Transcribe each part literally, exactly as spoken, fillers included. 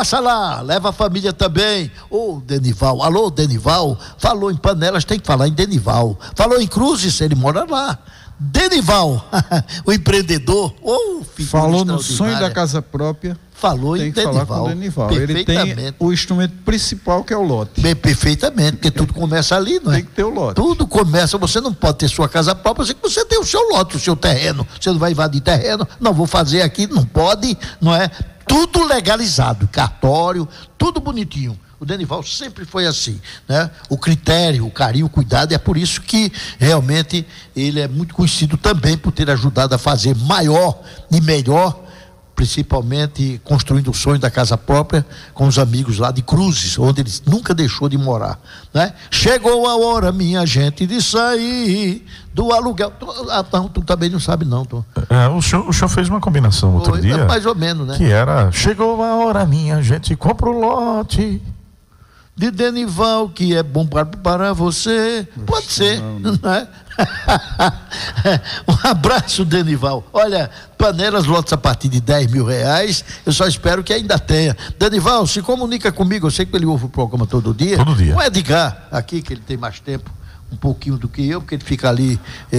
passa lá, leva a família também. Ô, Denival, alô, Denival, falou em Panelas, tem que falar em Denival. Falou em Cruzes, ele mora lá. Denival, o empreendedor. Oh, falou no sonho da casa própria. Falou tem em que Denival. falar com o Denival. Ele tem o instrumento principal, que é o lote. Bem, perfeitamente, porque tudo começa ali, não é? Tem que ter o lote. Tudo começa, você não pode ter sua casa própria, você, você tem o seu lote, o seu terreno. Você não vai invadir terreno, não vou fazer aqui, não pode, não é? Tudo legalizado, cartório, tudo bonitinho. O Denival sempre foi assim, né? O critério, o carinho, o cuidado, é por isso que realmente ele é muito conhecido também por ter ajudado a fazer maior e melhor, principalmente construindo o sonho da casa própria com os amigos lá de Cruzes, onde ele nunca deixou de morar, né? Chegou a hora, minha gente, de sair do aluguel. Ah, não, tu também não sabe não, tu. É, o senhor, o senhor fez uma combinação outro Foi, dia, mais ou menos, né? Que era, chegou a hora, minha gente, compra o lote de Denival, que é bom para, para você. Pode ser, não, não é? Um abraço, Denival. Olha, panelas, lotes a partir de dez mil reais. Eu só espero que ainda tenha. Denival, se comunica comigo. Eu sei que ele ouve o programa todo dia. Todo dia. O Edgar, aqui, que ele tem mais tempo um pouquinho do que eu, porque ele fica ali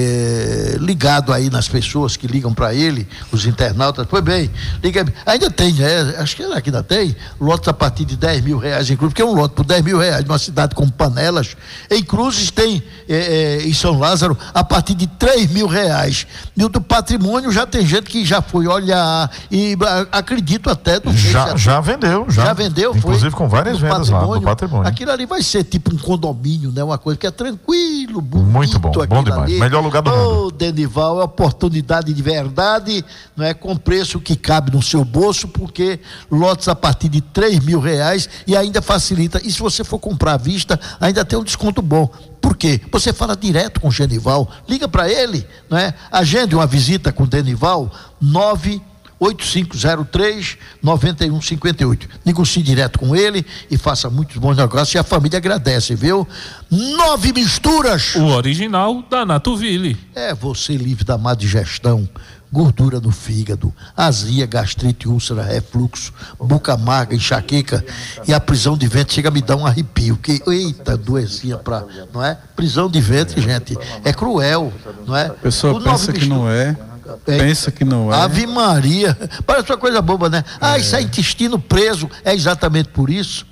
é, ligado aí nas pessoas que ligam para ele, os internautas. Foi bem, liga, ainda tem, né? Acho que ainda tem lotes a partir de dez mil reais em Cruzes, porque é um lote por dez mil reais numa cidade como Panelas. Em Cruzes tem é, é, em São Lázaro a partir de três mil reais. E o do patrimônio já tem gente que já foi olhar e a, acredito até não sei já, se já vendeu, já, já vendeu, inclusive foi, com várias vendas lá no patrimônio. Aquilo ali vai ser tipo um condomínio, né? Uma coisa que é tranquilo. Bonito, muito bom, bom demais, ali. Melhor lugar do oh, mundo. Ô, Denival, é oportunidade de verdade, não é, com preço que cabe no seu bolso, porque lotes a partir de três mil reais e ainda facilita. E se você for comprar à vista, ainda tem um desconto bom. Por quê? Você fala direto com o Genival, liga para ele, não é? Agende uma visita com o Denival, nove oito cinco zero três nove um cinco oito. Negocie direto com ele e faça muitos bons negócios e a família agradece, viu? Nove misturas. O original da Natuville. É você livre da má digestão, gordura no fígado, azia, gastrite, úlcera, refluxo, boca amarga, enxaqueca e a prisão de ventre chega a me dar um arrepio, que eita, doencinha pra, não é? Prisão de ventre, gente, é cruel, não é? A pessoa pensa que não é. Pensa que não é. Ave Maria, parece uma coisa boba, né? Ah, é. Isso é intestino preso. É exatamente por isso.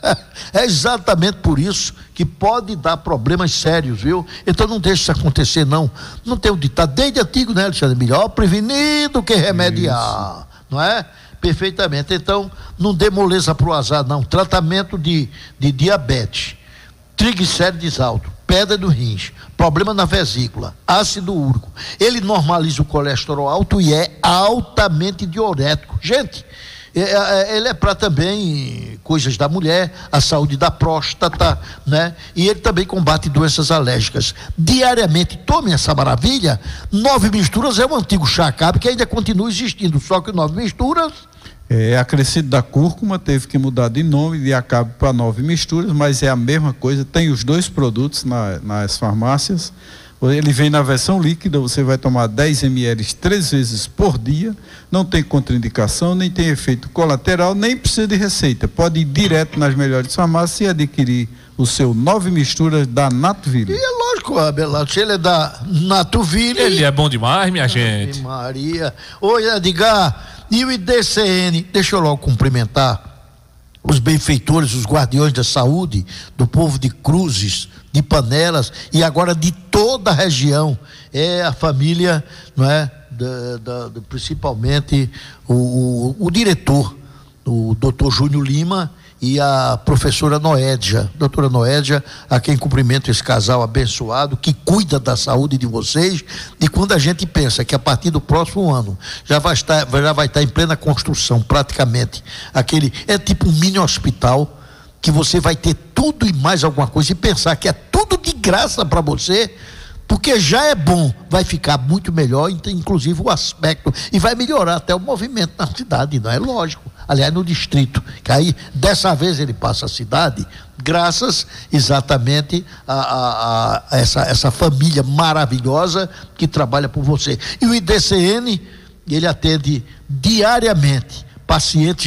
É exatamente por isso que pode dar problemas sérios, viu? Então não deixe isso acontecer, não. Não tem um ditado desde antigo, né, Alexandre? Melhor prevenido que remediar, isso. Não é? Perfeitamente. Então não dê moleza pro azar, não. Tratamento de, de diabetes, triglicérides alto, pedra do rins, problema na vesícula, ácido úrico, ele normaliza o colesterol alto e é altamente diurético. Gente, é, é, ele é para também coisas da mulher, a saúde da próstata, né? E ele também combate doenças alérgicas. Diariamente, tome essa maravilha. Nove misturas é o antigo chá cabe que ainda continua existindo, só que nove misturas... É, acrescido da cúrcuma teve que mudar de nome de acabe para nove misturas, mas é a mesma coisa, tem os dois produtos na, nas farmácias. Ele vem na versão líquida, você vai tomar dez mililitros três vezes por dia, não tem contraindicação, nem tem efeito colateral, nem precisa de receita. Pode ir direto nas melhores farmácias e adquirir o seu nove misturas da Natuville. E é lógico, Abelardo, se ele é da Natuville... Ele é bom demais, minha gente. Ave Maria. Oi, Edgar, e o I D C N, deixa eu logo cumprimentar os benfeitores, os guardiões da saúde, do povo de Cruzes, de Panelas e agora de toda a região. É a família, não é? Da, da, da, principalmente o, o, o diretor, o doutor Júnior Lima e a professora Noédia, doutora Noédia, a quem cumprimento esse casal abençoado, que cuida da saúde de vocês. E quando a gente pensa que a partir do próximo ano já vai estar, já vai estar em plena construção, praticamente, aquele, é tipo um mini hospital, que você vai ter tudo e mais alguma coisa, e pensar que é tudo de graça para você, porque já é bom, vai ficar muito melhor, inclusive o aspecto, e vai melhorar até o movimento na cidade, não é lógico, aliás no distrito, que aí dessa vez ele passa a cidade, graças exatamente a, a, a essa, essa família maravilhosa que trabalha por você. E o I D C N, ele atende diariamente pacientes de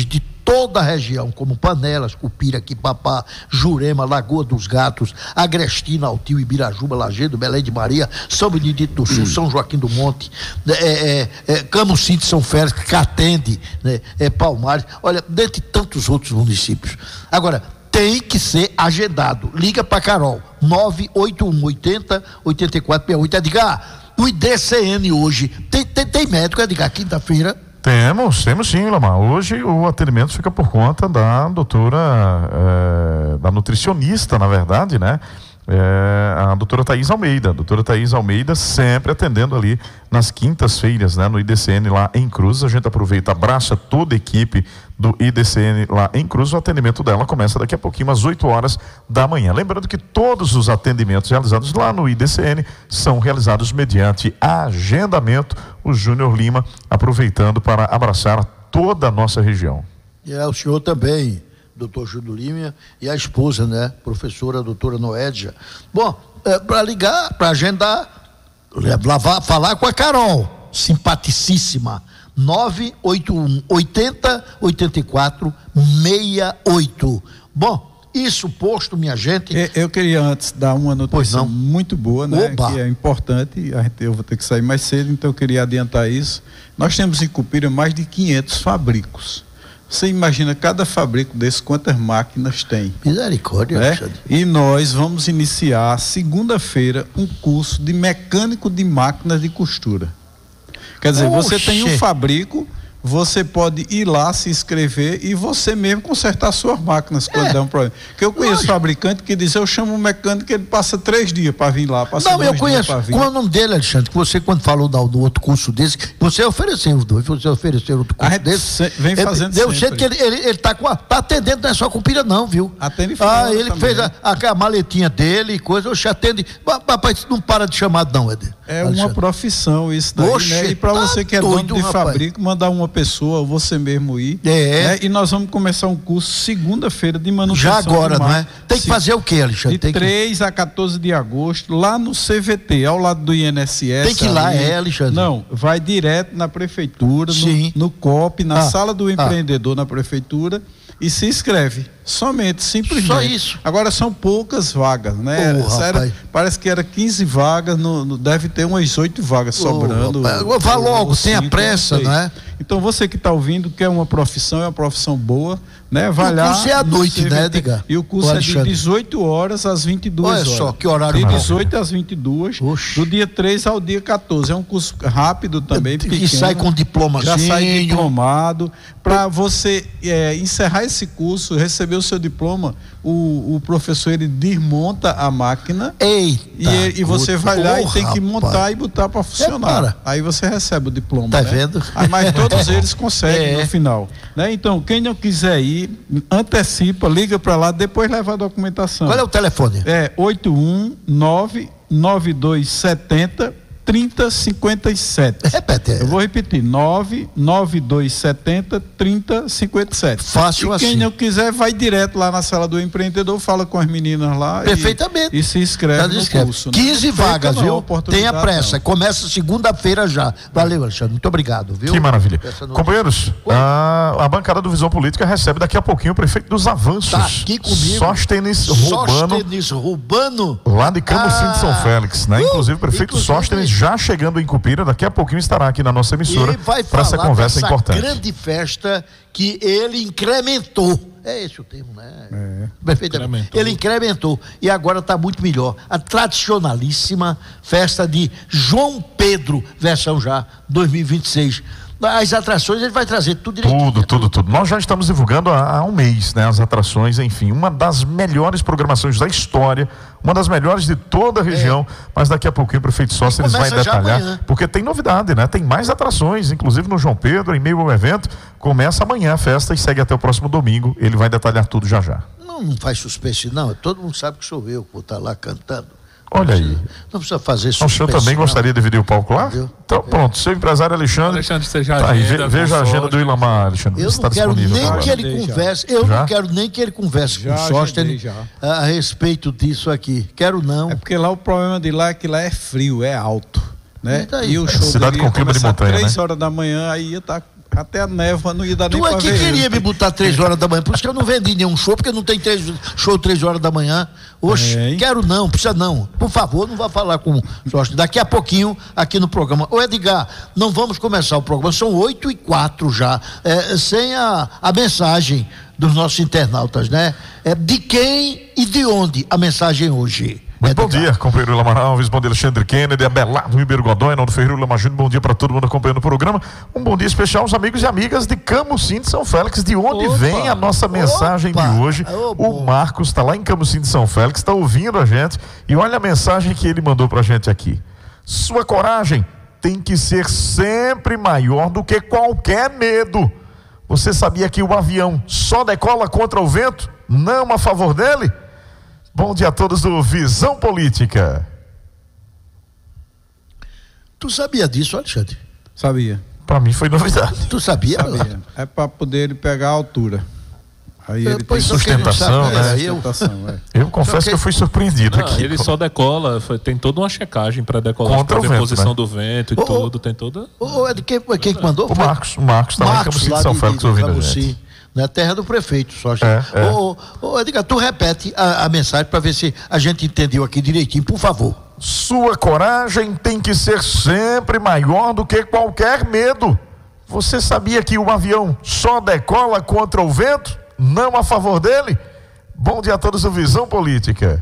toda a região, como Panelas, Cupira, Quipapá, Jurema, Lagoa dos Gatos, Agrestina, Altil, Ibirajuba, Lagedo, Belém de Maria, São Benedito do Sul, São Joaquim do Monte, é, é, é, Camusim, São Félix, Catende, né, é, Palmares, olha, dentre tantos outros municípios. Agora, tem que ser agendado. Liga para Carol, nove oito um oitenta, oitenta e quatro sessenta e oito. Edgar, o I D C N hoje, tem, tem, tem médico, Edgar, quinta-feira? Temos, temos sim, Lamar. Hoje o atendimento fica por conta da doutora, é, da nutricionista, na verdade, né? É, a doutora Thaís Almeida. A doutora Thaís Almeida sempre atendendo ali nas quintas-feiras, né? No I D C N lá em Cruz. A gente aproveita, abraça toda a equipe do I D C N lá em Cruz. O atendimento dela começa daqui a pouquinho, às oito horas da manhã. Lembrando que todos os atendimentos realizados lá no I D C N são realizados mediante agendamento. O Júnior Lima aproveitando para abraçar toda a nossa região. E é o senhor também, doutor Júlio Lima, e a esposa, né, professora doutora Noédia. Bom, é, para ligar, para agendar, lavar, falar com a Carol, simpaticíssima, nove oito um oitenta, oitenta e quatro, sessenta e oito. Bom, isso posto, minha gente. Eu, eu queria antes dar uma notícia muito boa, né? Oba. Que é importante. A gente, eu vou ter que sair mais cedo, então eu queria adiantar isso. Nós temos em Cupira mais de quinhentos fabricos. Você imagina cada fabrico desse quantas máquinas tem? Misericórdia, né? Alexandre. E nós vamos iniciar segunda-feira um curso de mecânico de máquinas de costura. Quer dizer, Oxe. você tem um fabrico, você pode ir lá se inscrever e você mesmo consertar suas máquinas quando É. der um problema. Porque eu conheço Lógico. fabricante que diz, eu chamo um mecânico que ele passa três dias para vir lá. Passa Não, dois eu dias conheço. pra vir. Qual é o nome dele, Alexandre? Que você, quando falou da- do outro curso desse, você ofereceu os dois, você ofereceu outro A curso gente desse. se- vem fazendo Eu sempre. sei que ele, ele, ele tá, com a, tá atendendo, não é só Cupira não, viu? Atende Ah, fora ele também. fez a, a, a maletinha dele e coisa, oxe, atende. Rapaz, não para de chamar não, Eder. É uma Alexandre. profissão isso daí, Oxe, né? E para tá você que é doido, dono de rapaz. fabrico, mandar uma pessoa, você mesmo ir. É. né? E nós vamos começar um curso segunda-feira de manutenção. Já agora, de não é? máquina. Tem que Se- fazer o quê, Alexandre? De Tem que, três a quatorze de agosto, lá no C V T, ao lado do I N S S. Tem que ir lá, ali. é, Alexandre? Não, vai direto na prefeitura, Sim. no, no C O P, na Ah, sala do ah. empreendedor na prefeitura e se inscreve. Somente, simplesmente. Só isso. Agora são poucas vagas, né? Ô, Sério, rapaz. parece que era quinze vagas, no, no- deve ter umas oito vagas sobrando. rapaz, vá logo, ou tenha cinco, pressa, sei. não é? Então você que está ouvindo, quer uma profissão, é uma profissão boa, né? Vai E o lá. curso é à no noite, C V T. né, Edgar? E o curso Ô, é de Alexandre. dezoito horas às vinte e duas Olha horas. só, que horário De bom. dezoito às vinte e duas, Oxe. do dia três ao dia quatorze. É um curso rápido também, Que pequeno. sai com diplomazinho. Já sai diplomado. Para você é, encerrar esse curso, receber o seu diploma, o, o professor ele desmonta a máquina. Eita. E, ele- e você vai lá e Ô, tem que rapaz. montar e botar para funcionar. para. Aí você recebe o diploma. Tá né? vendo? Aí, mas todos eles conseguem É. no final. Né? Então, quem não quiser ir, antecipa, liga para lá, depois leva a documentação. Qual é o telefone? É oito um nove nove dois sete zero trinta cinquenta e sete. Repete. Eu vou repetir, nove nove dois sete zero trinta cinquenta e sete. Fácil E quem assim. não quiser, vai direto lá na sala do empreendedor, fala com as meninas lá. e- Perfeitamente. E, se inscreve Já no escreve. curso. né? quinze Não perca, vagas, não, a viu? oportunidade, Tenha pressa. não. Começa segunda-feira já. Valeu, Alexandre. Muito obrigado, viu? Que maravilha. Essa notícia. Companheiros, a, a bancada do Visão Política recebe daqui a pouquinho o prefeito dos Avanços. Tá aqui comigo. Sóstenes Rubano, Sóstenes Rubano. lá de Camusim de São Ah, Félix, né? uh, Inclusive o prefeito inclusive- Sóstenes já chegando em Cupira, daqui a pouquinho estará aqui na nossa emissora E vai para essa falar conversa dessa importante. grande festa que ele incrementou. É esse o termo, né? É. Perfeitamente. Incrementou. Ele incrementou e agora está muito melhor. A tradicionalíssima festa de João Pedro, versão já dois mil e vinte e seis. As atrações ele vai trazer tudo direitinho. Tudo, tudo, tudo. Nós já estamos divulgando há, há um mês, né? As atrações, enfim, uma das melhores programações da história, uma das melhores de toda a região, mas daqui a pouquinho o prefeito Sóstenes vai começa já detalhar, amanhã. porque tem novidade, né? Tem mais atrações, inclusive no João Pedro, em meio ao evento, começa amanhã a festa e segue até o próximo domingo, ele vai detalhar tudo já já. Não, não faz suspense, não. Todo mundo sabe que sou eu que vou estar lá cantando. Olha aí. Não precisa fazer Então, suspense. o senhor também não. gostaria de dividir o palco lá? Entendeu? Então pronto, seu empresário Alexandre. Alexandre, seja Tá aí, agenda, ve- veja a com agenda sorte. do Ilamar, Alexandre. Eu está não quero disponível nem agora. que ele Já. converse, eu Já? não quero nem que ele converse Já com o Sóstenes agendei, já. a, a respeito disso aqui. Quero não. É porque lá o problema de lá é que lá é frio, é alto. Né? E daí? E o É show cidade dele com ia clima de começar montanha, três né? horas da manhã, aí ia estar Até a névoa não ia dar nem Tu pra é que ver queria ele. me botar três horas da manhã, por isso que eu não vendi nenhum show, porque não tem três, show três horas da manhã. Oxe, É, hein? quero não, precisa não. Por favor, não vá falar com o Jorge. Daqui a pouquinho, aqui no programa. Ô Edgar, não vamos começar o programa, são oito e quatro já, é, sem a, a mensagem dos nossos internautas, né? É, de quem e de onde a mensagem hoje? Muito bom Edgar. dia, companheiro Lama Alves, bom dia Alexandre Kennedy, Abelardo Ribeiro Godoy, Naldo Ferreira, Lama Júnior, bom dia para todo mundo acompanhando o programa. Um bom dia especial aos amigos e amigas de Camusim de São Félix, de onde Opa, vem a nossa mensagem opa, de hoje. oh, O Marcos está lá em Camusim de São Félix, está ouvindo a gente e olha a mensagem que ele mandou para a gente aqui. Sua coragem tem que ser sempre maior do que qualquer medo. Você sabia que o avião só decola contra o vento, não a favor dele? Bom dia a todos do Visão Política. Tu sabia disso, Alexandre? Sabia, Para mim foi novidade. Tu sabia? sabia. É pra poder ele pegar a altura. Aí ele Pois tem só quem não sustentação, sabe, né? é, eu, sustentação, é. Eu confesso que- que eu fui surpreendido Não, aqui. ele só decola, foi- tem toda uma checagem para decolar, Contra para o ver a vento, posição né? do vento e Ô, ô, tudo, tem toda. Ô, Ed, quem, quem que mandou? O Foi? Marcos, o Marcos está lá em Marcos, Camusim lá de São de- Félix de ouvindo a Camusim, gente. na terra do prefeito, só. É, é. Ô, ô, ô, Edgar, tu repete a, a mensagem para ver se a gente entendeu aqui direitinho, por favor. Sua coragem tem que ser sempre maior do que qualquer medo. Você sabia que o avião só decola contra o vento, não a favor dele? Bom dia a todos do Visão Política.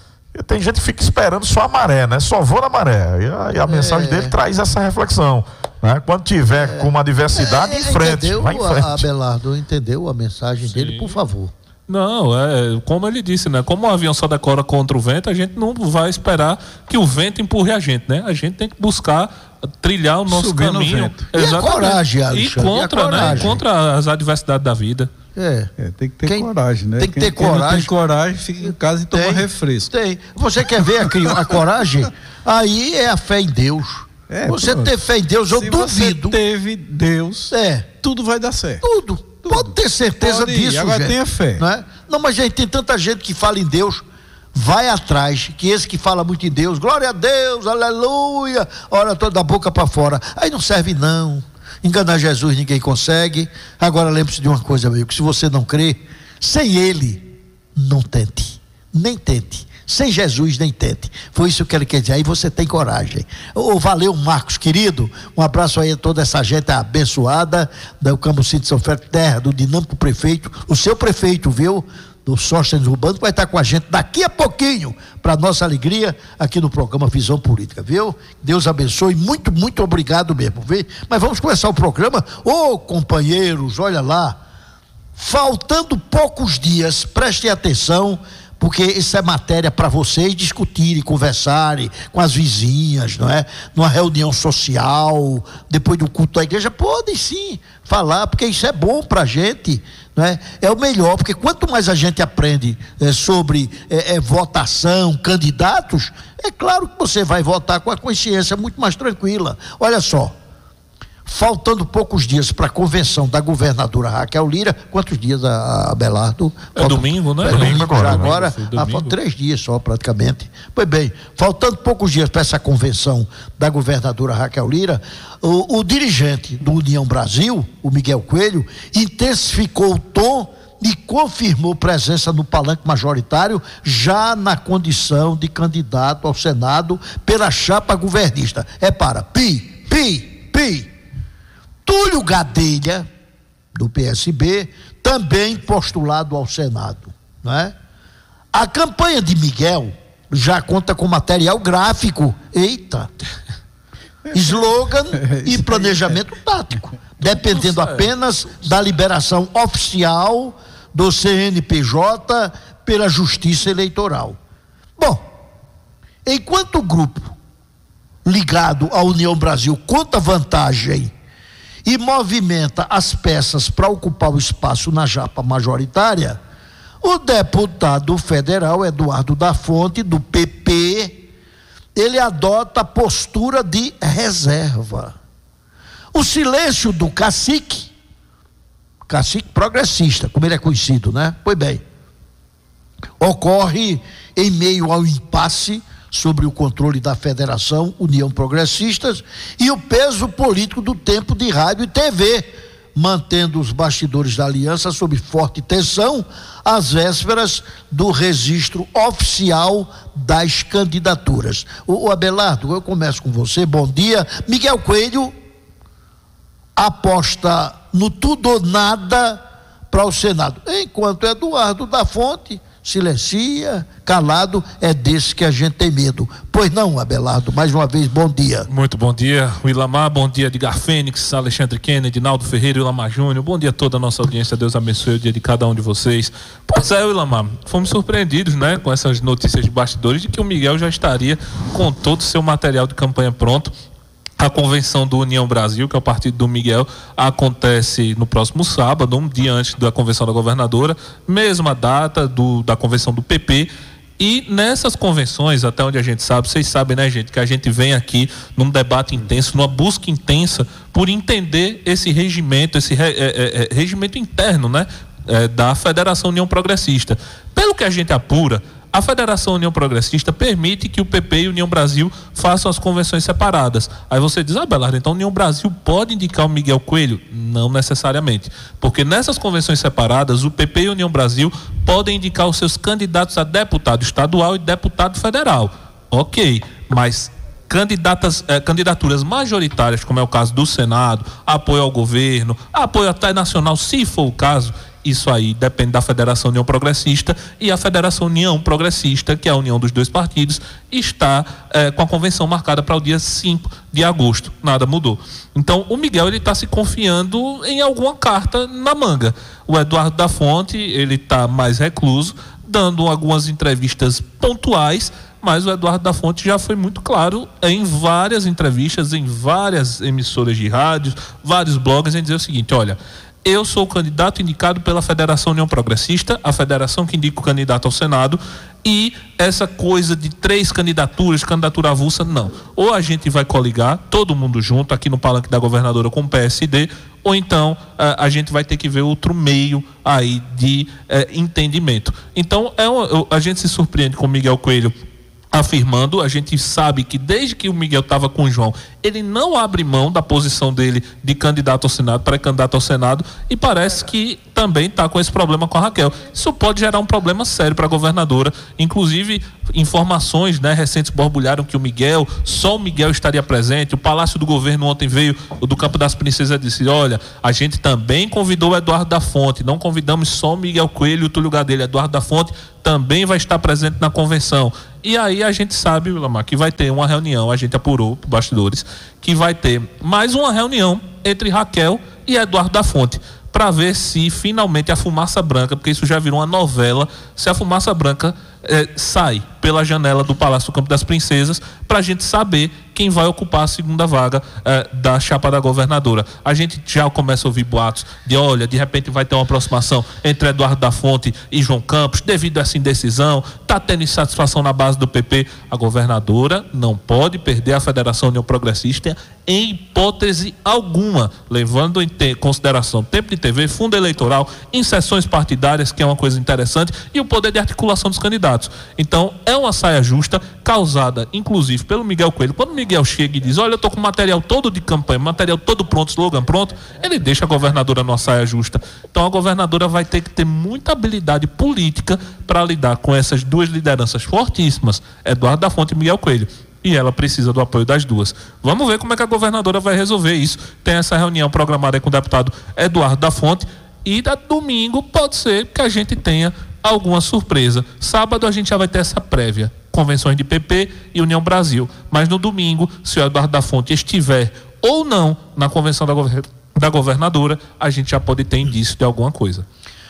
E tem gente que fica esperando só a maré, né? Só vou na maré. E a, e a mensagem dele traz essa reflexão, né? Quando tiver com uma adversidade, em frente, Entendeu, vai em a- frente. Abelardo? Entendeu a mensagem dele, por favor. Não, é como ele disse, né? Como o avião só decola contra o vento, a gente não vai esperar que o vento empurre a gente, né? A gente tem que buscar trilhar o nosso Subir no caminho. vento. E a coragem, E Alexandre? E a contra, né? coragem? Contra as adversidades da vida. É. É, tem que ter Quem- coragem, né? tem que Quem- ter quem não coragem. tem coragem, fica em casa e toma Tem, refresco. Tem. Você quer ver a, cri- a coragem? Aí é a fé em Deus. É, você pronto. ter fé em Deus, eu Se duvido. você teve Deus, É. tudo vai dar certo. Tudo. Pode ter certeza Pode ir. disso, Agora gente. tenha fé. Não, é? Não, mas gente, tem tanta gente que fala em Deus, vai atrás, que esse que fala muito em Deus, glória a Deus, aleluia, olha toda a boca para fora. Aí não serve não. Enganar Jesus ninguém consegue. Agora lembre-se de uma coisa, amigo, que se você não crê, sem ele, não tente. Nem tente. Sem Jesus, nem tente. Foi isso que ele quer dizer. Aí você tem coragem. Ô, valeu, Marcos, querido. Um abraço aí a toda essa gente abençoada do Camusim de São Félix, terra do dinâmico prefeito, o seu prefeito, viu? Do Sóstenes Urbano, que vai estar com a gente daqui a pouquinho, para nossa alegria, aqui no programa Visão Política, viu? Deus abençoe, muito, muito obrigado mesmo, viu? Mas vamos começar o programa. Ô, companheiros, olha lá, faltando poucos dias, prestem atenção, porque isso é matéria para vocês discutirem, conversarem com as vizinhas, não é? Numa reunião social, depois do culto da igreja, podem sim falar, porque isso é bom para a gente, não é? É o melhor, porque quanto mais a gente aprende é, sobre é, é, votação, candidatos, é claro que você vai votar com a consciência muito mais tranquila. Olha só, faltando poucos dias para a convenção da governadora Raquel Lira, quantos dias, a, a Belardo? É domingo, né? É Domingo domingo, agora, já né? agora, Foi ah, domingo. faltam três dias só praticamente. Pois bem, faltando poucos dias para essa convenção da governadora Raquel Lira, o, o dirigente do União Brasil, o Miguel Coelho, intensificou o tom e confirmou presença no palanque majoritário já na condição de candidato ao Senado pela chapa governista. É para Pi, Pi, Pi. Túlio Gadelha, do P S B, também postulado ao Senado, não é? A campanha de Miguel já conta com material gráfico, eita, slogan e planejamento tático, dependendo apenas da liberação oficial do C N P J pela Justiça Eleitoral. Bom, enquanto o grupo ligado à União Brasil conta vantagem e movimenta as peças para ocupar o espaço na chapa majoritária, o deputado federal Eduardo da Fonte, do P P, ele adota a postura de reserva. O silêncio do cacique, cacique progressista, como ele é conhecido, né? Pois bem, ocorre em meio ao impasse sobre o controle da Federação União Progressistas e o peso político do tempo de rádio e T V. mantendo os bastidores da aliança sob forte tensão, às vésperas do registro oficial das candidaturas. O, o Abelardo, eu começo com você, bom dia. Miguel Coelho aposta no tudo ou nada para o Senado, enquanto Eduardo da Fonte silencia, calado, é desse que a gente tem medo. Pois não, Abelardo, mais uma vez, bom dia. Muito bom dia, Willamar, bom dia, Edgar Fênix, Alexandre Kennedy, Naldo Ferreira e Willamar Júnior, bom dia a toda a nossa audiência, Deus abençoe o dia de cada um de vocês. Pois é, Willamar, fomos surpreendidos, né, com essas notícias de bastidores de que o Miguel já estaria com todo o seu material de campanha pronto. A convenção do União Brasil, que é o partido do Miguel, acontece no próximo sábado, um dia antes da convenção da governadora, mesma data do, da convenção do P P. E nessas convenções, até onde a gente sabe, vocês sabem, né, gente, que a gente vem aqui num debate intenso, numa busca intensa por entender esse regimento, esse re, é, é, regimento interno, né, é, da Federação União Progressista. Pelo que a gente apura, a Federação União Progressista permite que o P P e o União Brasil façam as convenções separadas. Aí você diz, ah, Belardo, então a União Brasil pode indicar o Miguel Coelho? Não necessariamente. Porque nessas convenções separadas, o P P e a União Brasil podem indicar os seus candidatos a deputado estadual e deputado federal. Ok, mas candidatas, eh, candidaturas majoritárias, como é o caso do Senado, apoio ao governo, apoio até nacional, se for o caso, isso aí depende da Federação União Progressista, e a Federação União Progressista, que é a união dos dois partidos, está eh, com a convenção marcada para o dia cinco de agosto. Nada mudou. Então o Miguel ele está se confiando em alguma carta na manga. O Eduardo da Fonte ele está mais recluso, dando algumas entrevistas pontuais, mas o Eduardo da Fonte já foi muito claro em várias entrevistas, em várias emissoras de rádio, vários blogs, em dizer o seguinte: olha, eu sou o candidato indicado pela Federação União Progressista, a federação que indica o candidato ao Senado, e essa coisa de três candidaturas, candidatura avulsa, não. Ou a gente vai coligar, todo mundo junto, aqui no palanque da governadora com o P S D, ou então a, a gente vai ter que ver outro meio aí de eh, entendimento. Então, é um, a gente se surpreende com o Miguel Coelho afirmando, a gente sabe que desde que o Miguel estava com o João, ele não abre mão da posição dele de candidato ao Senado, pré-candidato ao Senado, e parece que também está com esse problema com a Raquel. Isso pode gerar um problema sério para a governadora. Inclusive, informações, né, recentes borbulharam que o Miguel, só o Miguel estaria presente. O Palácio do Governo ontem veio, o do Campo das Princesas, disse: olha, a gente também convidou o Eduardo da Fonte, não convidamos só o Miguel Coelho e o Túlio Gadelha. Eduardo da Fonte também vai estar presente na convenção. E aí a gente sabe, Willamar, que vai ter uma reunião, a gente apurou por bastidores, que vai ter mais uma reunião entre Raquel e Eduardo da Fonte, para ver se finalmente a fumaça branca, porque isso já virou uma novela, se a fumaça branca eh, sai pela janela do Palácio do Campo das Princesas, para a gente saber quem vai ocupar a segunda vaga eh, da chapa da governadora. A gente já começa a ouvir boatos de, olha, de repente vai ter uma aproximação entre Eduardo da Fonte e João Campos, devido a essa indecisão, está tendo insatisfação na base do P P. A governadora não pode perder a Federação União Progressista em hipótese alguma, levando em consideração tempo de T V, fundo eleitoral, inserções partidárias, que é uma coisa interessante, e o poder de articulação dos candidatos. Então, é uma saia justa, causada, inclusive, pelo Miguel Coelho. Quando o Miguel chega e diz, olha, eu tô com material todo de campanha, material todo pronto, slogan pronto, ele deixa a governadora numa saia justa. Então, a governadora vai ter que ter muita habilidade política para lidar com essas duas lideranças fortíssimas, Eduardo da Fonte e Miguel Coelho. E ela precisa do apoio das duas. Vamos ver como é que a governadora vai resolver isso. Tem essa reunião programada aí com o deputado Eduardo da Fonte, e da domingo pode ser que a gente tenha alguma surpresa. Sábado a gente já vai ter essa prévia, convenções de P P e União Brasil. Mas no domingo, se o Eduardo da Fonte estiver ou não na convenção da, gover- da governadora, a gente já pode ter indício de alguma coisa.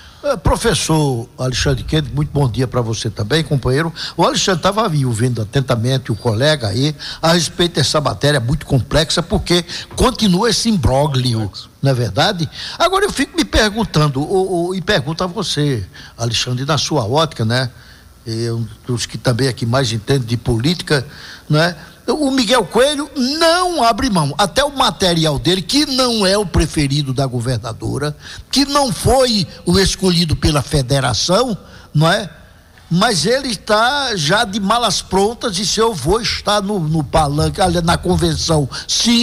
Professor Alexandre Kennedy, muito bom dia para você também, companheiro. O Alexandre estava ouvindo atentamente o colega aí a respeito dessa matéria muito complexa, porque continua esse imbróglio, não é verdade? Agora eu fico me perguntando, ou, ou, e pergunto a você, Alexandre, na sua ótica, né? Eu, dos que também aqui mais entendem de política, né? O Miguel Coelho não abre mão, até o material dele, que não é o preferido da governadora, que não foi o escolhido pela federação, não é? Mas ele está já de malas prontas, e se eu vou estar no, no palanque, na convenção, sim,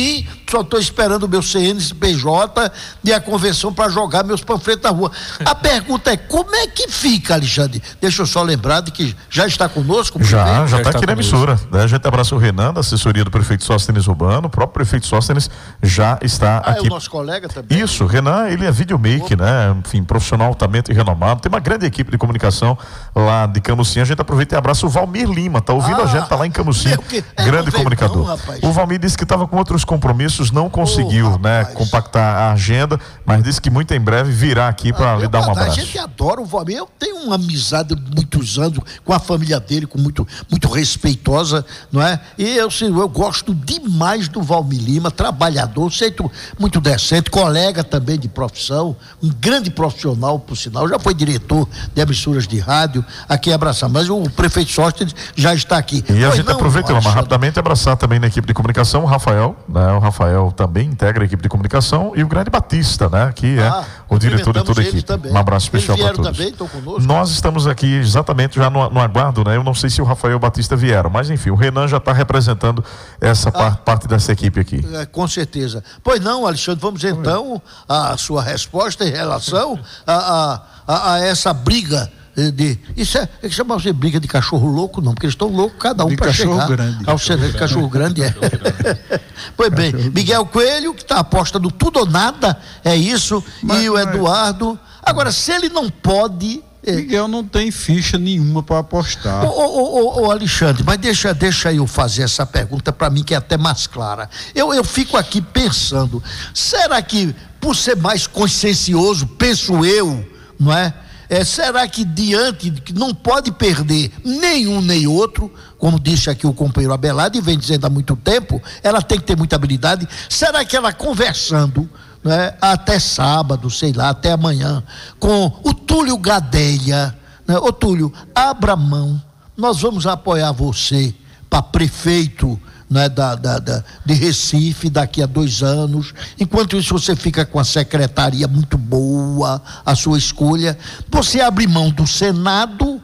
só estou esperando o meu C N P J e a convenção para jogar meus panfletos na rua. A pergunta é, como é que fica, Alexandre? Deixa eu só lembrar de que já está conosco. Já, já está está aqui na conosco. emissora. Né? A gente abraça o Renan, da assessoria do prefeito Sóstenes Urbano. O próprio prefeito Sóstenes já está Ah, aqui. é o nosso colega também. Isso, Renan, ele é videomaker, né? Enfim, profissional altamente renomado. Tem uma grande equipe de comunicação lá de Camusim. A gente aproveita e abraça o Valmir Lima. Tá ouvindo Ah, a gente, tá lá em Camusim. meu que- é, Grande não veio comunicador. não, rapaz. O Valmir disse que estava com outros compromissos, não conseguiu, Ô, né, rapaz. compactar a agenda, mas disse que muito em breve virá aqui para lhe Eu- dar um A abraço. gente adora o Valmir. Eu tenho uma amizade de muitos anos com a família dele, com muito, muito respeitosa, não é? E eu, assim, eu gosto demais do Valmir Lima, trabalhador, sempre muito decente, colega também de profissão, um grande profissional, por sinal, já foi diretor de emissoras de rádio, aqui em Abraçar. Mas o prefeito Sóstenes já está aqui. E a Pois gente não, aproveita, Lama, Alexandre? rapidamente abraçar também na equipe de comunicação o Rafael, né? O Rafael também integra a equipe de comunicação e o grande Batista, né? Que é Ah, o diretor de toda a cumprimentamos eles equipe. também. Um abraço especial Eles para vieram todos. também, estão conosco? Nós estamos aqui exatamente já no, no aguardo, né? Eu não sei se o Rafael e o Batista vieram, mas enfim, o Renan já está representando essa par- parte dessa equipe aqui. É, com certeza. Pois não, Alexandre, vamos então à sua resposta em relação a, a, a, a essa briga eh, de. Isso é, é que chama de briga de cachorro louco, não, porque eles estão loucos, cada um De para cachorro chegar. grande. Ao cachorro, cachorro grande, é. Pois bem, Miguel Coelho, que está apostando tudo ou nada, é isso, Mas- e o mas- Eduardo. Agora, se ele não pode. eh, Miguel não tem ficha nenhuma para apostar. Ô, ô, ô, ô, Alexandre, mas deixa, deixa eu fazer essa pergunta para mim que é até mais clara. Eu, eu fico aqui pensando, será que por ser mais consciencioso, penso eu, não é? É, será que diante de que não pode perder nenhum nem outro, como disse aqui o companheiro Abelardo e vem dizendo há muito tempo, ela tem que ter muita habilidade. Será que ela conversando, né, até sábado, sei lá, até amanhã, com o Túlio Gadelha, né? Ô Túlio, abra mão, nós vamos apoiar você para prefeito, né, da, da, da, de Recife daqui a dois anos. Enquanto isso você fica com a secretaria muito boa, a sua escolha, você abre mão do Senado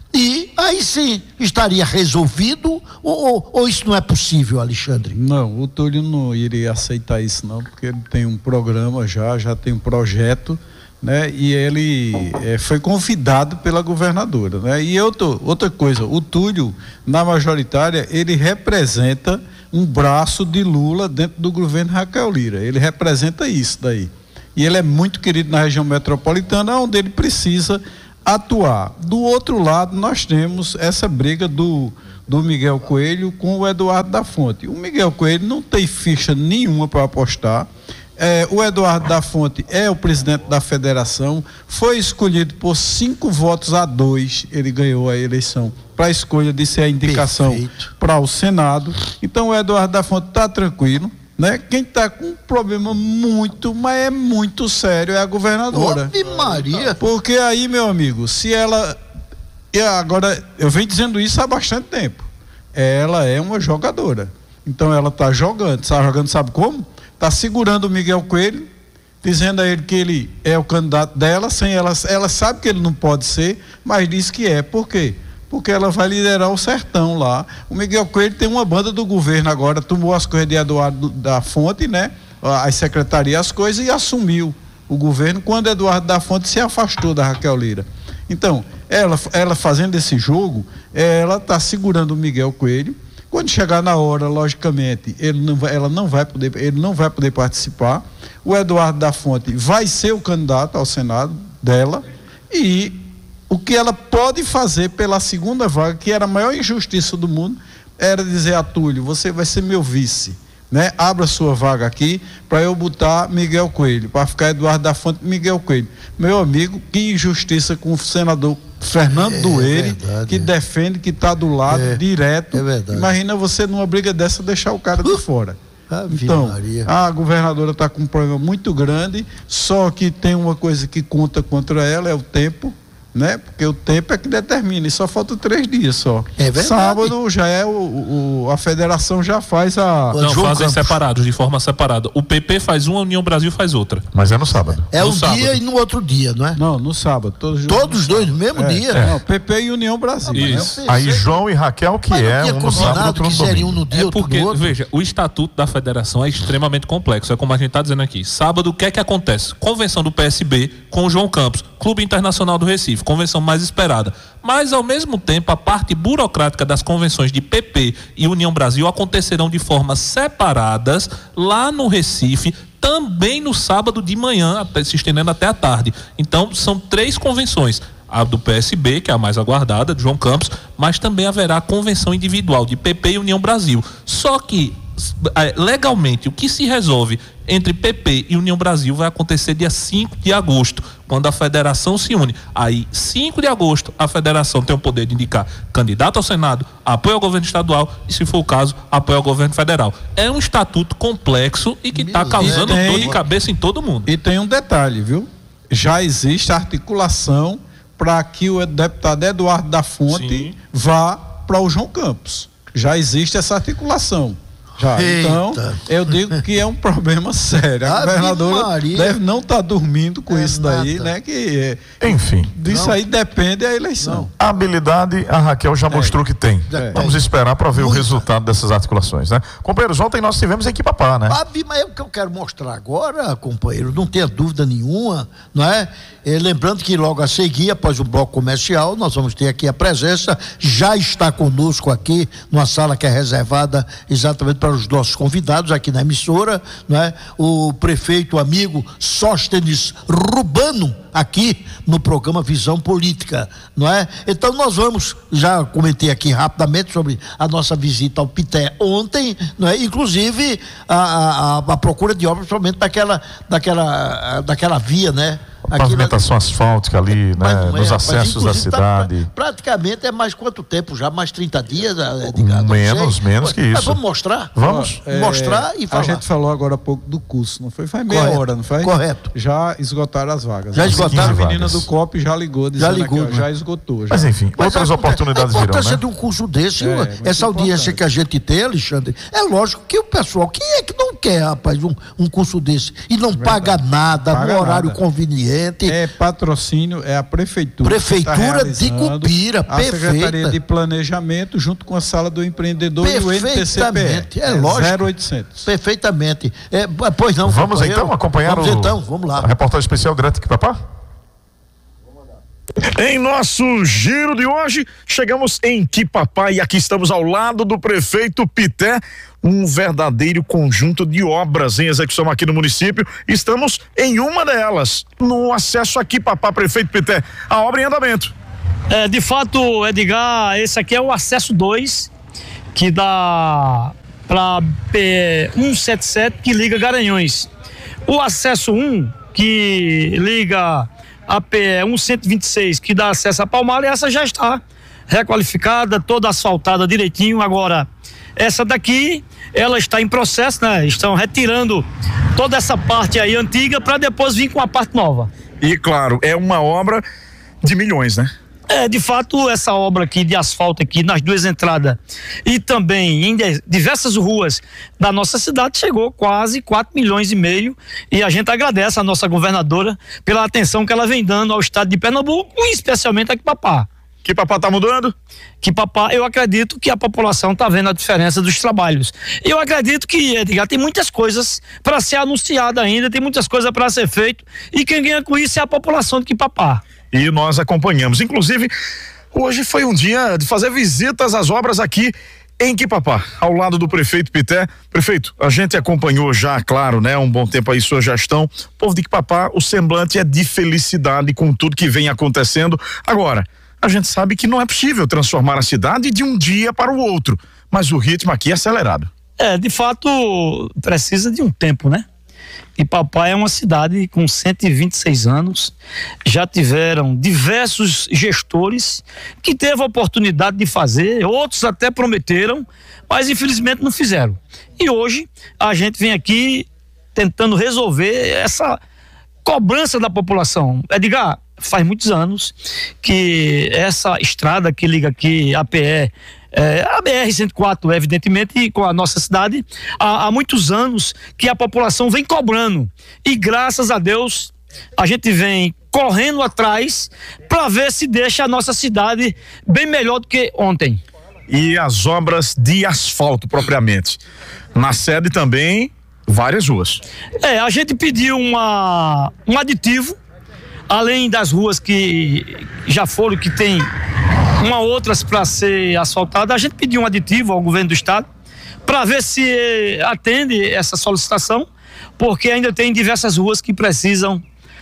e aí sim estaria resolvido, ou, ou, ou isso não é possível, Alexandre? Não, o Túlio não iria aceitar isso não, porque ele tem um programa já, já tem um projeto, né? E ele é, foi convidado pela governadora, né? E outro, outra coisa, o Túlio, na majoritária, ele representa um braço de Lula dentro do governo Raquel Lira, ele representa isso daí. E ele é muito querido na região metropolitana, onde ele precisa atuar. Do outro lado, nós temos essa briga do, do Miguel Coelho com o Eduardo da Fonte. O Miguel Coelho não tem ficha nenhuma para apostar. É, o Eduardo da Fonte é o presidente da federação, foi escolhido por cinco votos a dois, ele ganhou a eleição para a escolha de ser a indicação para o Senado. Então o Eduardo da Fonte está tranquilo, né? Quem está com um problema muito, mas é muito sério é a governadora. Ave Maria! Porque aí, meu amigo, se ela, eu agora eu venho dizendo isso há bastante tempo, ela é uma jogadora, então ela está jogando, está jogando sabe como? Está segurando o Miguel Coelho, dizendo a ele que ele é o candidato dela, sem ela, ela sabe que ele não pode ser, mas diz que é. Por quê? Porque ela vai liderar o sertão lá. O Miguel Coelho tem uma banda do governo agora, tomou as coisas de Eduardo da Fonte, né? As secretarias, as coisas, e assumiu o governo quando Eduardo da Fonte se afastou da Raquel Lira. Então, ela, ela fazendo esse jogo, ela está segurando o Miguel Coelho. Quando chegar na hora, logicamente, ele não vai, ela não vai poder, ele não vai poder participar. O Eduardo da Fonte vai ser o candidato ao Senado dela, e o que ela pode fazer pela segunda vaga, que era a maior injustiça do mundo, era dizer a Túlio, você vai ser meu vice, né? Abra sua vaga aqui para eu botar Miguel Coelho, para ficar Eduardo da Fonte e Miguel Coelho. Meu amigo, que injustiça com o senador Fernando É Dueire, verdade, que é. defende, que está do lado, É, direto. é verdade. Imagina você numa briga dessa deixar o cara de fora. Ave Então, Maria. a governadora está com um problema muito grande, só que tem uma coisa que conta contra ela, é o tempo, né? Porque o tempo é que determina, e só falta três dias só. É verdade. Sábado já é o, o a federação já faz a... Não, João fazem Campos. separados, de forma separada. O P P faz uma, a União Brasil faz outra. Mas é no sábado. É No um sábado. dia e no outro dia, não é? Não, no sábado. Todos, Todos os dois no mesmo É, dia? Não, P P e União Brasil. Isso. Aí João e Raquel, que Mas não é tinha um no sábado, combinado outro no que seria um domingo. no dia, É outro porque, no outro? veja, o estatuto da federação é extremamente complexo. É como a gente está dizendo aqui. Sábado, o que é que acontece? Convenção do P S B com o João Campos, Clube Internacional do Recife, convenção mais esperada. Mas, ao mesmo tempo, a parte burocrática das convenções de P P e União Brasil acontecerão de formas separadas lá no Recife, também no sábado de manhã, até, se estendendo até a tarde. Então, são três convenções. A do P S B, que é a mais aguardada, de João Campos, mas também haverá a convenção individual de P P e União Brasil. Só que, legalmente, o que se resolve entre P P e União Brasil vai acontecer dia cinco de agosto, quando a federação se une. Aí, cinco de agosto, a federação tem o poder de indicar candidato ao Senado, apoio ao governo estadual e, se for o caso, apoio ao governo federal. É um estatuto complexo e que está causando Tem- dor de cabeça em todo mundo. E tem um detalhe, viu? Já existe articulação para que o deputado Eduardo da Fonte Sim. vá para o João Campos. Já existe essa articulação. Já. Eita. Então, eu digo que é um problema sério. A Ave governadora Maria. deve não estar dormindo com É isso daí, nada. né? Que é, Enfim. disso Não. aí depende a eleição. A habilidade, a Raquel já mostrou que tem. É. Vamos esperar para ver o Muita. resultado dessas articulações, né? Companheiros, ontem nós tivemos a equipe Papá, né? Ave, mas é o que eu quero mostrar agora, companheiro, não tenha dúvida nenhuma, não é? É, lembrando que logo a seguir, após o bloco comercial, nós vamos ter aqui a presença, já está conosco aqui, numa sala que é reservada exatamente para os nossos convidados aqui na emissora, não é? O prefeito amigo Sóstenes Rubano, aqui no programa Visão Política, não é? Então nós vamos, já comentei aqui rapidamente sobre a nossa visita ao Pité ontem, não é? Inclusive a, a, a procura de obras, principalmente daquela, daquela, daquela via, né? Aqui Pavimentação na... asfáltica ali, Mas né? não é, Nos rapaz, acessos da inclusive, tá- cidade. praticamente é mais quanto tempo já? Mais trinta dias, Edgar? Não Menos, sei. menos que Mas isso. vamos mostrar? Vamos? É, Mostrar e falar. A gente falou agora há pouco do curso, não foi? Faz meia Correto, hora, não foi? correto. Já esgotaram as vagas. Já A esgotaram menina vagas. do C O P já ligou, dizendo Já ligou, aqui, ó, né? já esgotou. Já. Mas enfim, Mas outras a- oportunidades a virão, importância né? de um curso desse, É, uma- muito essa audiência importante. que a gente tem, Alexandre, é lógico que o pessoal, quem é que não quer, rapaz, um, um curso desse? E não paga nada, Paga no horário nada. conveniente. É patrocínio, é a prefeitura. Prefeitura que tá de realizando, Cupira, a perfeita. Secretaria de Planejamento, junto com a Sala do Empreendedor e o N T C P Perfeitamente, E. é lógico. zero oitocentos. Perfeitamente. É, pois não, Vamos companheiro? então acompanhar vamos o... então, vamos lá. a reportagem especial direto aqui, Papá? Em nosso giro de hoje, chegamos em Quipapá e aqui estamos ao lado do prefeito Pité, um verdadeiro conjunto de obras em execução aqui no município. Estamos em uma delas, no acesso a Quipapá, prefeito Pité, a obra em andamento. É, de fato, Edgar, esse aqui é o acesso dois, que dá para P cento e setenta e sete, que liga Garanhões. O acesso um, que liga a P cento e vinte e seis, que dá acesso a Palmar, essa já está requalificada, toda asfaltada direitinho. Agora, essa daqui, ela está em processo, né? Estão retirando toda essa parte aí antiga para depois vir com a parte nova. E claro, é uma obra de milhões, né? É, de fato, essa obra aqui de asfalto aqui nas duas entradas e também em de- diversas ruas da nossa cidade chegou quase quatro milhões e meio, e a gente agradece a nossa governadora pela atenção que ela vem dando ao estado de Pernambuco e especialmente a Quipapá. Quipapá tá mudando? Quipapá, eu acredito que a população está vendo a diferença dos trabalhos. Eu acredito que, Edgar, tem muitas coisas para ser anunciada ainda, tem muitas coisas para ser feito, e quem ganha com isso é a população de Quipapá. E nós acompanhamos. Inclusive, hoje foi um dia de fazer visitas às obras aqui em Quipapá, ao lado do prefeito Pité. Prefeito, a gente acompanhou já, claro, né, um bom tempo aí sua gestão. O povo de Quipapá, o semblante é de felicidade com tudo que vem acontecendo. Agora, a gente sabe que não é possível transformar a cidade de um dia para o outro, mas o ritmo aqui é acelerado. É, de fato, precisa de um tempo, né? Quipapá é uma cidade com cento e vinte e seis anos, já tiveram diversos gestores que teve a oportunidade de fazer, outros até prometeram, mas infelizmente não fizeram. E hoje a gente vem aqui tentando resolver essa cobrança da população. Edgar, faz muitos anos que essa estrada que liga aqui a P E, é, a B R cento e quatro, evidentemente, com a nossa cidade, há, há muitos anos que a população vem cobrando. E graças a Deus, a gente vem correndo atrás para ver se deixa a nossa cidade bem melhor do que ontem. E as obras de asfalto propriamente. Na sede também, várias ruas. É, a gente pediu uma, um aditivo, além das ruas que já foram, que tem uma outras para ser asfaltada, a gente pediu um aditivo ao governo do estado para ver se atende essa solicitação, porque ainda tem diversas ruas que precisam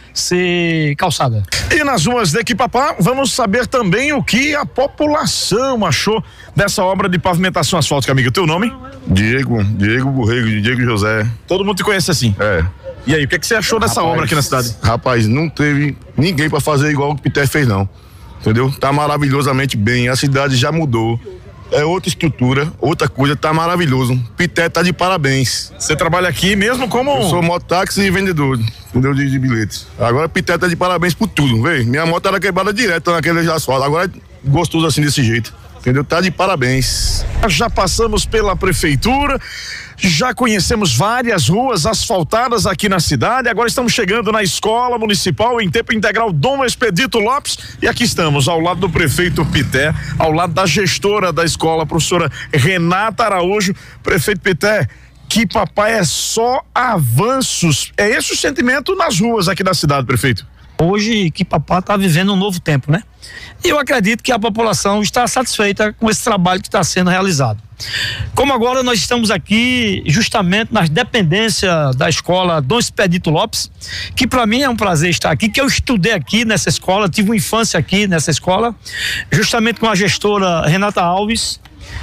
ser calçada. E nas ruas de Equipapá, vamos saber também o que a população achou dessa obra de pavimentação asfáltica, amigo. Teu nome? Diego, Diego Borrego, Diego José. Todo mundo te conhece assim? É. E aí, o que, é que você achou dessa Rapaz, obra aqui na cidade? Rapaz, não teve ninguém pra fazer igual o que o Pité fez, não. Entendeu? Tá maravilhosamente bem, a cidade já mudou. É outra estrutura, outra coisa, tá maravilhoso. Pité tá de parabéns. Você trabalha aqui mesmo como... Eu sou mototáxi e vendedor, entendeu? De, de bilhetes. Agora Pité tá de parabéns por tudo, vê? Minha moto era quebrada direto naquele asfalto, agora é gostoso assim desse jeito. Entendeu? Tá de parabéns. Já passamos pela prefeitura, já conhecemos várias ruas asfaltadas aqui na cidade, agora estamos chegando na escola municipal em tempo integral Dom Expedito Lopes e aqui estamos ao lado do prefeito Pité, ao lado da gestora da escola, professora Renata Araújo. Prefeito Pité, que papai é só avanços, é esse o sentimento nas ruas aqui da cidade, prefeito? Hoje Equipapá está vivendo um novo tempo, né? E eu acredito que a população está satisfeita com esse trabalho que está sendo realizado. Como agora nós estamos aqui justamente nas dependências da escola Dom Expedito Lopes, que para mim é um prazer estar aqui, que eu estudei aqui nessa escola, tive uma infância aqui nessa escola, justamente com a gestora Renata Alves,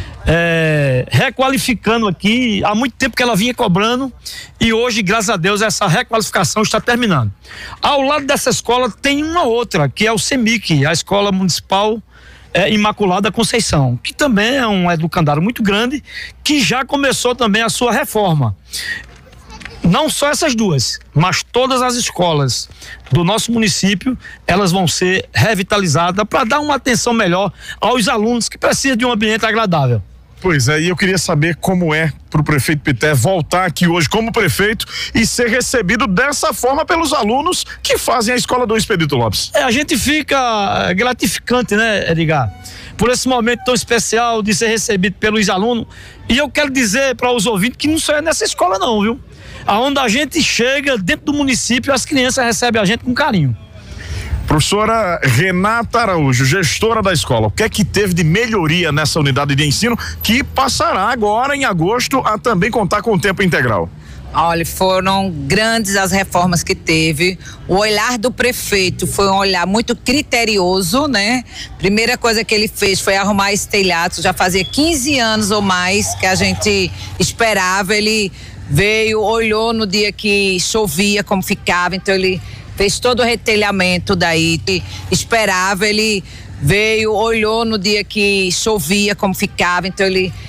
É, requalificando aqui, há muito tempo que ela vinha cobrando e hoje, graças a Deus, essa requalificação está terminando. Ao lado dessa escola tem uma outra, que é o CEMIC, a Escola Municipal é, Imaculada Conceição, que também é um educandário muito grande, que já começou também a sua reforma. Não só essas duas, mas todas as escolas do nosso município, elas vão ser revitalizadas para dar uma atenção melhor aos alunos que precisam de um ambiente agradável. Pois é, e eu queria saber como é para o prefeito Pité voltar aqui hoje como prefeito e ser recebido dessa forma pelos alunos que fazem a escola do Expedito Lopes. É, a gente fica gratificante, né, Edgar? Por esse momento tão especial de ser recebido pelos alunos. E eu quero dizer para os ouvintes que não só é nessa escola não, viu? Aonde a gente chega dentro do município, as crianças recebem a gente com carinho. Professora Renata Araújo, gestora da escola, o que é que teve de melhoria nessa unidade de ensino que passará agora em agosto a também contar com o tempo integral? Olha, foram grandes as reformas que teve. O olhar do prefeito foi um olhar muito criterioso, né? Primeira coisa que ele fez foi arrumar esse telhado. Já fazia quinze anos ou mais que a gente esperava. Ele veio, olhou no dia que chovia como ficava, então ele fez todo o retelhamento daí, esperava, ele veio, olhou no dia que chovia como ficava, então ele